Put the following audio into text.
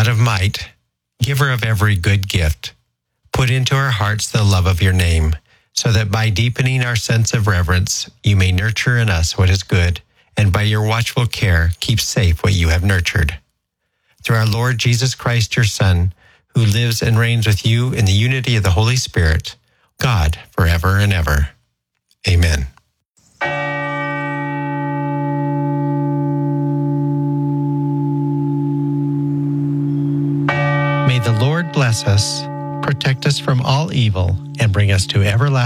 God of might, giver of every good gift, put into our hearts the love of your name, so that by deepening our sense of reverence, you may nurture in us what is good, and by your watchful care, keep safe what you have nurtured. Through our Lord Jesus Christ, your Son, who lives and reigns with you in the unity of the Holy Spirit, God, forever and ever. Amen. May the Lord bless us, protect us from all evil, and bring us to everlasting